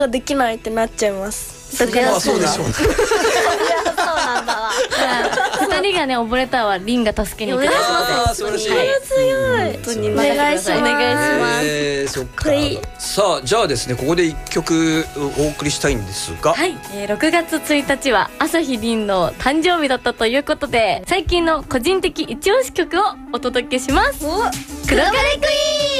できないってなっちゃいます。 だからそうでしょうね。 そうなんだわ。 2人がね溺れたはリンが助けに行く。 素晴らしい。 強い。 本当にお願いします。 お願いします。 そっか。さあじゃあですね、ここで1曲お送りしたいんですが、 はい、6月1日は朝日凛の誕生日だったということで、最近の個人的一押し曲をお届けします。 黒金クイーン。